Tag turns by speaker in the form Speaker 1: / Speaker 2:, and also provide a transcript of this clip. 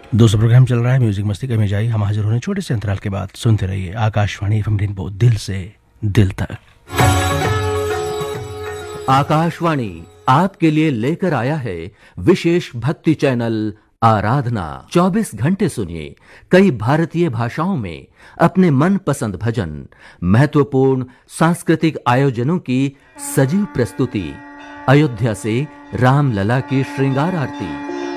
Speaker 1: दोस्तों, प्रोग्राम चल रहा है म्यूजिक मस्ती का मिजाई। हम हाजिर होने छोटे से अंतराल के बाद सुनते रहिए आकाशवाणी एफएम रेनबो, दिल से दिल तक।
Speaker 2: आकाशवाणी आपके लिए लेकर आया है विशेष भक्ति चैनल आराधना। 24 घंटे सुनिए कई भारतीय भाषाओं में अपने मनपसंद भजन, महत्वपूर्ण सांस्कृतिक आयोजनों की सजीव प्रस्तुति, अयोध्या से रामलला की श्रृंगार आरती,